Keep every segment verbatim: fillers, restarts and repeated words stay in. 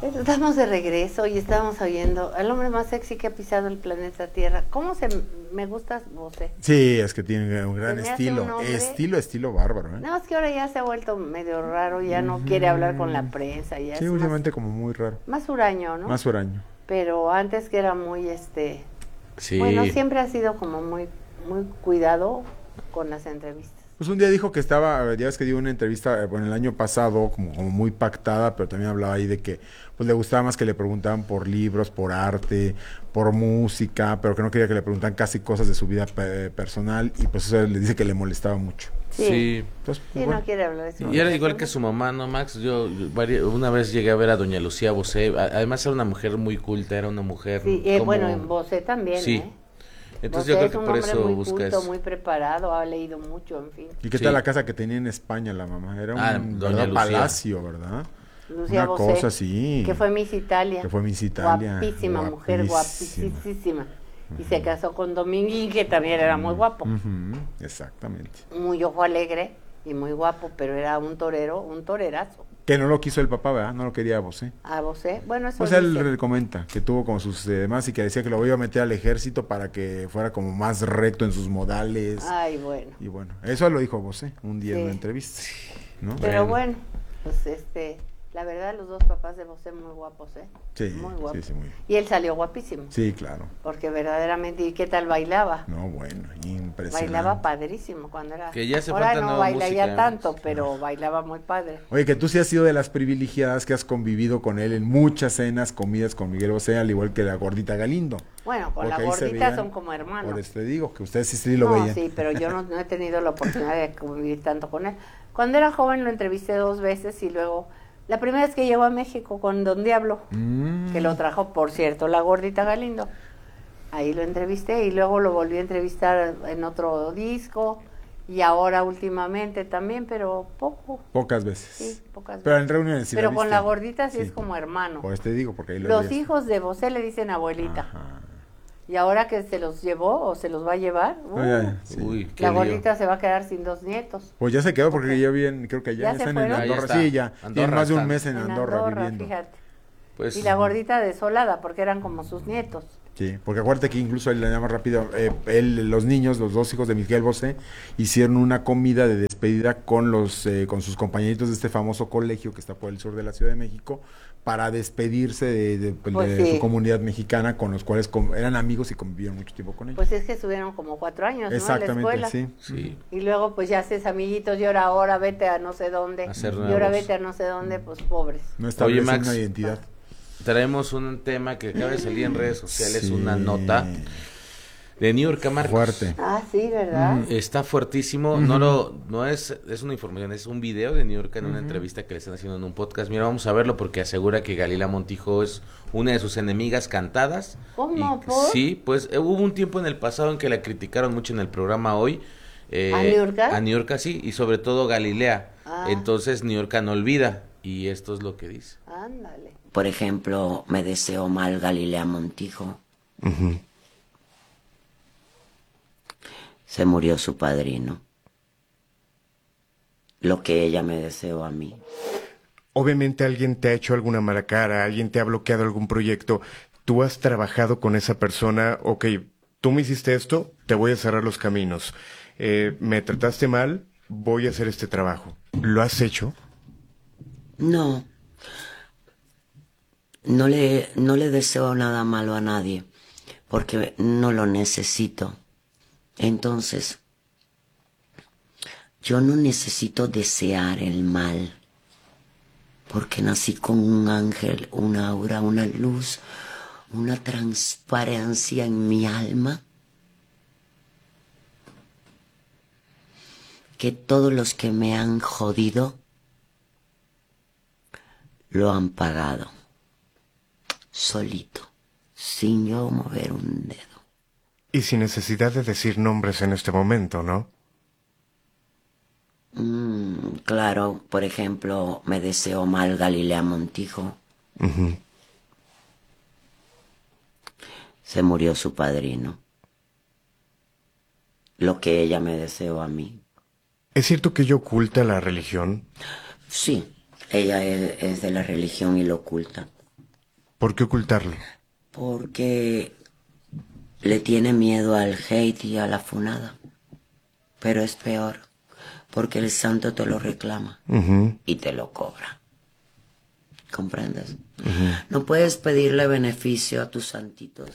Estamos de regreso y estamos oyendo al hombre más sexy que ha pisado el planeta Tierra. ¿Cómo se me gusta Bosé? Sí, es que tiene un gran Se me hace estilo, un hombre- estilo, estilo bárbaro, ¿eh? No, es que ahora ya se ha vuelto medio raro, ya no quiere hablar con la prensa, ya Sí, es últimamente más, como muy raro, más huraño, ¿no? más huraño. Pero antes que era muy, este, Sí. bueno, siempre ha sido como muy, muy cuidado con las entrevistas. Pues un día dijo que estaba, ya ves que dio una entrevista, eh, bueno, el año pasado, como, como muy pactada, pero también hablaba ahí de que pues le gustaba más que le preguntaban por libros, por arte, por música, pero que no quería que le preguntaran casi cosas de su vida pe- personal, y pues eso le dice que le molestaba mucho. Sí, Sí. Entonces, sí, pues, bueno. no quiere hablar de eso. Y era igual que su mamá, ¿no, Max? Yo, yo vari- una vez llegué a ver a doña Lucía Bosé. A- Además era una mujer muy culta, era una mujer Sí, eh, como- bueno, en Bosé también, Sí. ¿eh? Entonces Bosé yo creo es que un por hombre eso muy busca culto, eso. muy preparado, ha leído mucho, en fin. ¿Y qué Sí. tal la casa que tenía en España la mamá? Era un Ah, doña ¿verdad? Lucía. Palacio, ¿verdad? Lucía Una Bosé, cosa así. que fue Miss Italia. Que fue Miss Italia. Guapísima mujer, Guapísima. guapísima. Y se casó con Dominguín, que también era muy guapo. Ujú, exactamente. Muy ojo alegre y muy guapo, pero era un torero, un torerazo. Que no lo quiso el papá, ¿verdad? No lo quería a Bosé. A Bosé, bueno, eso Pues él dice. re- comenta que tuvo como sus eh, demás y que decía que lo iba a meter al ejército para que fuera como más recto en sus modales. Ay, bueno. Y bueno, eso lo dijo Bosé un día Sí. en una entrevista, ¿no? Pero Bueno. bueno, pues este, la verdad, los dos papás de Bosé muy guapos, ¿eh? Sí, Muy guapos. sí, sí, muy bien. Y él salió guapísimo, Sí, claro. porque verdaderamente, ¿y qué tal bailaba? No, bueno, impresionante. Bailaba padrísimo cuando era. Que ya hace Ahora falta no nueva baila música, ya ¿no? tanto, pero bailaba muy padre. Oye, que tú sí has sido de las privilegiadas que has convivido con él en muchas cenas, comidas con Miguel Bosé, al igual que la gordita Galindo. Bueno, con Porque la ahí se gordita veían- son como hermanos. Por eso te digo, que ustedes sí, sí lo no, veían. sí, pero yo no, no he tenido la oportunidad de convivir tanto con él. Cuando era joven lo entrevisté dos veces y luego, la primera vez que llegó a México con Don Diablo, Mm. que lo trajo, por cierto, la gordita Galindo. Ahí lo entrevisté y luego lo volví a entrevistar en otro disco y ahora últimamente también, pero poco. Pocas veces. Sí, pocas Pero veces. en reuniones sí Pero la con viste. la gordita sí, Sí. es como hermano. Pues te digo, porque ahí lo Los veías. hijos de Bosé le dicen abuelita. Ajá. Y ahora que se los llevó o se los va a llevar, uh, No, ya, sí. Uy, qué la lío. gordita se va a quedar sin dos nietos. Pues ya se quedó porque Ok. ya bien, creo que ya, ¿Ya se están en fueron? Ah, ya Andorra. está. Sí, ya. Tienen Andorra más de un están. mes en, En Andorra, Andorra, viviendo. fíjate. Pues, Y la gordita desolada, porque eran como sus nietos. Sí, porque acuérdate que incluso ahí le llama rápido, eh, él, los niños, los dos hijos de Miguel Bosé, hicieron una comida de despedida con los, eh, con sus compañeritos de este famoso colegio que está por el sur de la Ciudad de México, para despedirse de, de- pues, Pues de sí. su comunidad mexicana, con los cuales com- eran amigos y convivieron mucho tiempo con ellos. Pues es que estuvieron como cuatro años, ¿no? En la Exactamente, escuela. sí. sí. Y luego pues ya haces amiguitos y ahora, ahora vete a no sé dónde. Hacer y ahora nuevos. vete a no sé dónde, pues pobres. No Oye, establecen Max. una identidad. Traemos un tema que acaba de salir en redes sociales, Sí. una nota de New York Marcos. Fuerte. Ah, sí, ¿verdad? Está fuertísimo, no lo, no es, es una información, es un video de New York en una entrevista que le están haciendo en un podcast. Mira, vamos a verlo porque asegura que Galila Montijo es una de sus enemigas cantadas. ¿Cómo? Y- ¿Por? Sí, pues eh, hubo un tiempo en el pasado en que la criticaron mucho en el programa Hoy. eh, ¿A Niurka? A Niurka, sí, y sobre todo Galilea. Ah. Entonces Niurka no olvida, y esto es lo que dice. Ándale. Por ejemplo, me deseó mal Galilea Montijo. Se murió su padrino. Lo que ella me deseó a mí. Obviamente alguien te ha hecho alguna mala cara, alguien te ha bloqueado algún proyecto. Tú has trabajado con esa persona, ok, tú me hiciste esto, te voy a cerrar los caminos. Eh, me trataste mal, voy a hacer este trabajo. ¿Lo has hecho? No. No le, no le deseo nada malo a nadie, porque no lo necesito. Entonces, yo no necesito desear el mal, porque nací con un ángel, una aura, una luz, una transparencia en mi alma, que todos los que me han jodido lo han pagado. Solito, sin yo mover un dedo. Y sin necesidad de decir nombres en este momento, ¿no? Mm, claro, por ejemplo, me deseó mal Galilea Montijo. Ujú. Se murió su padrino. Lo que ella me deseó a mí. ¿Es cierto que ella oculta la religión? Sí, ella es, es de la religión y lo oculta. ¿Por qué ocultarlo? Porque le tiene miedo al hate y a la funada. Pero es peor, porque el santo te lo reclama uh-huh. y te lo cobra. ¿Comprendes? Uh-huh. No puedes pedirle beneficio a tus santitos.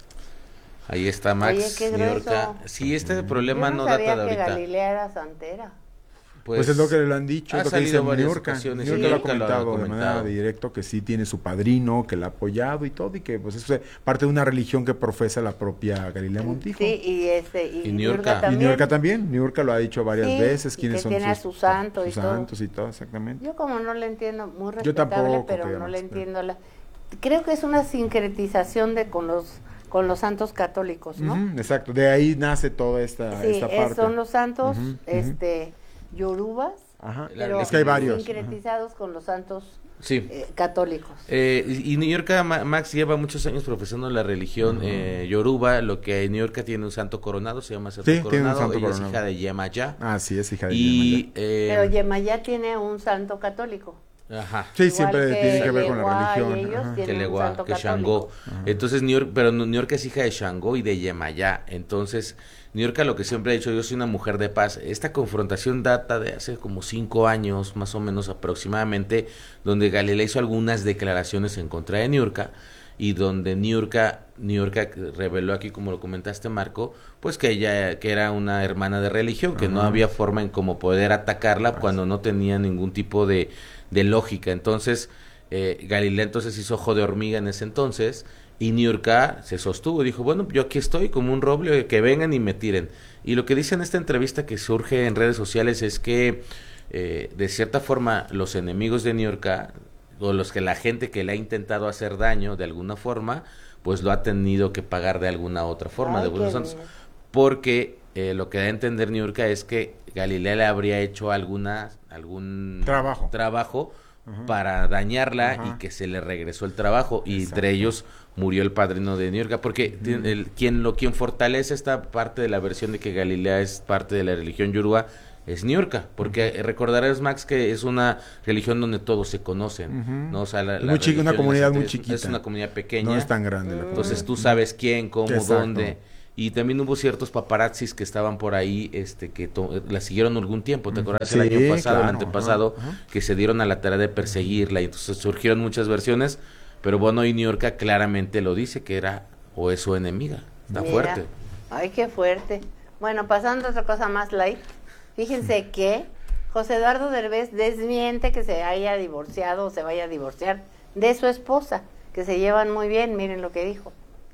Ahí está Max, Oye, qué Niurka. Sí, este problema Yo no, no sabía data de que ahorita. Galilea era santera. Pues, pues es lo que le han dicho, ha es lo que dice Niurka. Niurka Niurka sí, lo ha comentado, lo ha de manera directa que sí tiene su padrino, que la ha apoyado y todo, y que pues eso es parte de una religión que profesa la propia Galilea Montijo. Sí, y este y, y Niurka también. Y Niurka también, Niurka lo ha dicho varias sí, veces, quiénes son tiene sus, a su santo sus y santos todo. y todo, exactamente. Yo como no le entiendo, muy respetable, Yo tampoco, pero no le entiendo la... Creo que es una sincretización de con los con los santos católicos, ¿no? Uh-huh, exacto, de ahí nace toda esta, sí, esta parte. son los santos uh-huh, este uh-huh. yorubas, ajá. pero es que hay varios. sincretizados uh-huh. con los santos sí. eh, católicos. Eh, y Niurka, Max, lleva muchos años profesando la religión uh-huh. eh, yoruba, lo que Niurka tiene un santo coronado, se llama santo sí, coronado, tiene un santo ella coronado. es hija de Yemayá. Ah, sí, es hija de y, Yemayá. Eh, pero Yemayá tiene un santo católico. Ajá. Sí, igual siempre que tiene que ver con la religión. Ellos que Legua, que Shango. Entonces, Niurka, pero Niurka es hija de Shango y de Yemayá. Entonces, Niurka lo que siempre ha dicho, yo soy una mujer de paz. Esta confrontación data de hace como cinco años, más o menos aproximadamente, donde Galilea hizo algunas declaraciones en contra de Niurka y donde Niurka, Niurka reveló aquí, como lo comentaste, Marco, pues que ella que era una hermana de religión, que uh-huh. no había forma en cómo poder atacarla uh-huh. cuando no tenía ningún tipo de de lógica. Entonces eh, Galilea entonces hizo ojo de hormiga en ese entonces y Niurka se sostuvo, dijo, bueno, yo aquí estoy como un roble, que vengan y me tiren. Y lo que dice en esta entrevista que surge en redes sociales es que eh, de cierta forma los enemigos de Niurka, o los que la gente que le ha intentado hacer daño de alguna forma, pues lo ha tenido que pagar de alguna otra forma. Ay, de algunos santos, porque eh, lo que da a entender Niurka es que Galilea le habría hecho alguna algún trabajo, trabajo uh-huh. para dañarla uh-huh. y que se le regresó el trabajo. Exacto. Y entre ellos murió el padrino de Niurka, porque uh-huh. el, quien lo quien fortalece esta parte de la versión de que Galilea es parte de la religión yoruba es Niurka, porque uh-huh. recordarás, Max, que es una religión donde todos se conocen, uh-huh. ¿no? O sea, la, la muy chica, una comunidad es, muy chiquita, es una comunidad pequeña, no es tan grande. Uh-huh. Entonces tú sabes quién, cómo, exacto. dónde. Y también hubo ciertos paparazzis que estaban por ahí, este, que to- la siguieron algún tiempo, ¿te acuerdas? Sí, el año pasado, claro, el antepasado, ajá, ajá. que se dieron a la tarea de perseguirla, y entonces surgieron muchas versiones, pero bueno, y Niurka claramente lo dice, que era o es su enemiga. Está Mira. fuerte. Ay, qué fuerte. Bueno, pasando a otra cosa más light, fíjense que José Eduardo Derbez desmiente que se haya divorciado o se vaya a divorciar de su esposa, que se llevan muy bien, miren lo que dijo.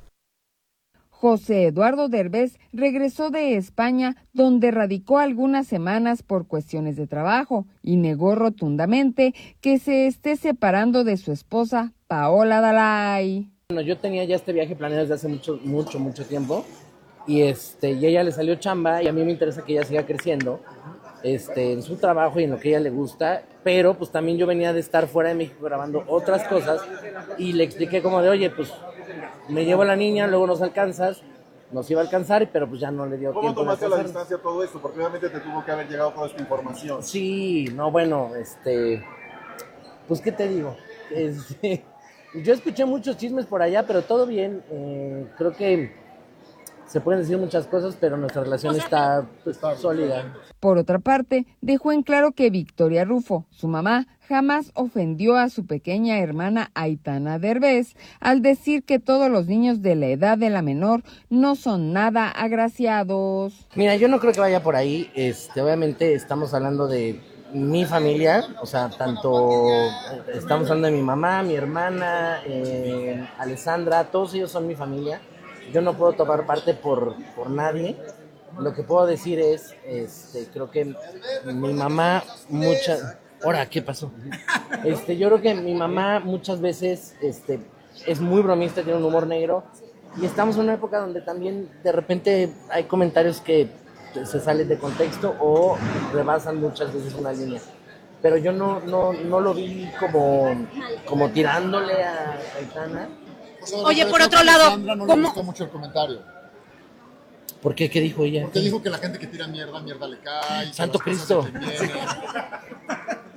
José Eduardo Derbez regresó de España, donde radicó algunas semanas por cuestiones de trabajo, y negó rotundamente que se esté separando de su esposa, Paola Dalai. Bueno, yo tenía ya este viaje planeado desde hace mucho, mucho, mucho tiempo, y este, y a ella le salió chamba, y a mí me interesa que ella siga creciendo este, en su trabajo y en lo que a ella le gusta, pero pues también yo venía de estar fuera de México grabando otras cosas, y le expliqué como de, oye, pues me llevo a la niña, luego nos alcanzas, nos iba a alcanzar, pero pues ya no le dio ¿Cómo tiempo. ¿Cómo tomaste a la distancia todo esto? Porque obviamente te tuvo que haber llegado toda esta información. Sí, no, bueno, este, pues qué te digo, este, yo escuché muchos chismes por allá, pero todo bien, eh, creo que se pueden decir muchas cosas, pero nuestra relación está pues, sólida. Por otra parte, dejó en claro que Victoria Rufo, su mamá, jamás ofendió a su pequeña hermana Aitana Derbez al decir que todos los niños de la edad de la menor no son nada agraciados. Mira, yo no creo que vaya por ahí. Este, obviamente estamos hablando de mi familia, o sea, tanto estamos hablando de mi mamá, mi hermana, eh, Alessandra, todos ellos son mi familia. Yo no puedo tomar parte por, por nadie. Lo que puedo decir es, este, creo que mi mamá muchas... Ahora, ¿qué pasó? Este, yo creo que mi mamá muchas veces este, es muy bromista, tiene un humor negro, y estamos en una época donde también de repente hay comentarios que se salen de contexto o rebasan muchas veces una línea. Pero yo no, no, no lo vi como, como tirándole a Aitana. Oye, por otro lado, Sandra no ¿cómo? le gustó mucho el comentario. ¿Por qué? ¿Qué dijo ella? Porque dijo que la gente que tira mierda, mierda le cae. Santo Cristo.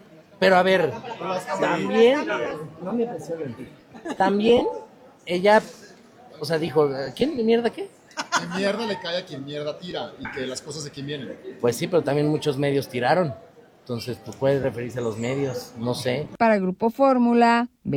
Pero a ver, también, no me presionen. También ella, o sea, dijo, ¿quién mierda qué? Que mierda le cae a quien mierda tira y que las cosas de quién vienen. Pues sí, pero también muchos medios tiraron. Entonces, pues puede referirse a los medios, no sé. Para Grupo Fórmula,